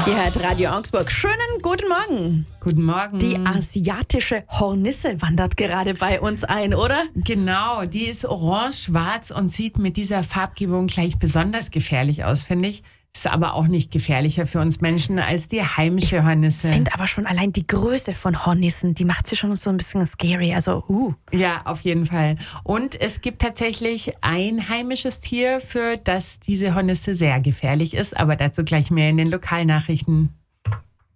Ihr hört Radio Augsburg. Schönen guten Morgen. Guten Morgen. Die asiatische Hornisse wandert gerade bei uns ein, oder? Genau, die ist orange-schwarz und sieht mit dieser Farbgebung gleich besonders gefährlich aus, finde ich. Ist aber auch nicht gefährlicher für uns Menschen als die heimische Hornisse. Ich finde aber schon allein die Größe von Hornissen, die macht sie schon so ein bisschen scary. Also, Ja, auf jeden Fall. Und es gibt tatsächlich ein heimisches Tier, für das diese Hornisse sehr gefährlich ist. Aber dazu gleich mehr in den Lokalnachrichten.